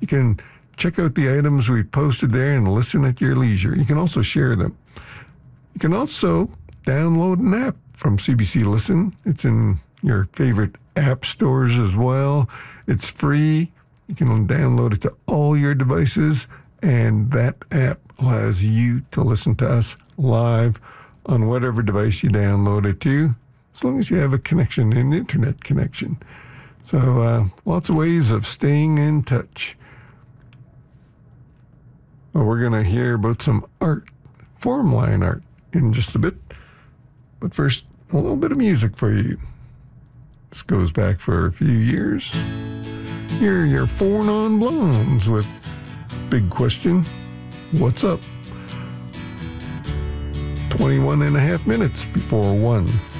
You can check out the items we posted there and listen at your leisure. You can also share them. You can also download an app from CBC Listen. It's in your favorite app stores as well. It's free. You can download it to all your devices, and that app allows you to listen to us live on whatever device you download it to, as long as you have a connection, an internet connection. So lots of ways of staying in touch. Well, we're going to hear about some art, form line art, in just a bit. But first, a little bit of music for you. This goes back for a few years. Here are your Four Non Blondes with Big Question, What's Up? 21 and a half minutes before 1.